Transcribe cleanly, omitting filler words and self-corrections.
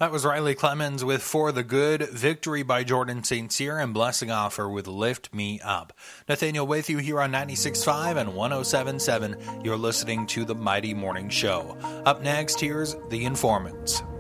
That was Riley Clemens with For the Good, Victory by Jordan St. Cyr, and Blessing Offer with Lift Me Up. Nathaniel with you here on 96.5 and 107.7. You're listening to The Mighty Morning Show. Up next, here's The Informants.